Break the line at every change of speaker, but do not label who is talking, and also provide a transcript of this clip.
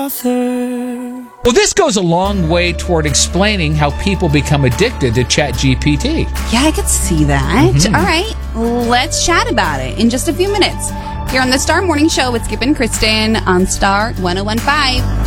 author.
Well, this goes a long way toward explaining how people become addicted to ChatGPT.
Yeah, I could see that. All right, let's chat about it in just a few minutes. Here on the Star Morning Show with Skip and Kristen on Star 101.5.